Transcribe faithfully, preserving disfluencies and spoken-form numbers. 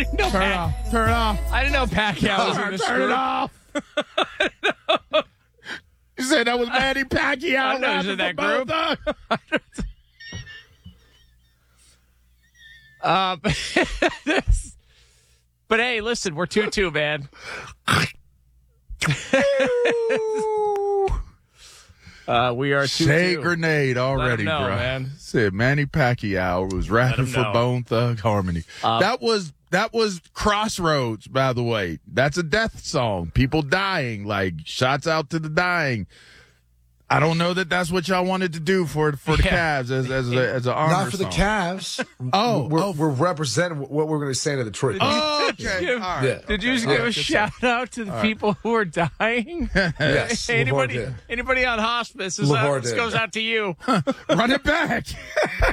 didn't know Turn it Pac- off. Turn it off. I didn't know Pacquiao was in this Turn group. it off. You said that was Manny Pacquiao. I know he's rapping in that for Bone Thugs. Um, this, but hey, listen, we're two two, man. uh, we are two two. Say grenade already, know, bro. man. Said Manny Pacquiao was rapping him for know. Bone Thug Harmony. Uh, that was that was Crossroads, by the way. That's a death song. People dying, like shouts out to the dying. I don't know that that's what y'all wanted to do for for the Yeah. Cavs as as a, as an honor Not for the song. Cavs. Oh, we're, oh. we're representing what we're going to say to Detroit. Oh, okay. Give- All right. Yeah. Did you just Okay. give a shout out to the people who are dying? Yes. Hey, anybody, LeVar did. anybody on hospice? This, LeVar this did. goes out to you. Run it back.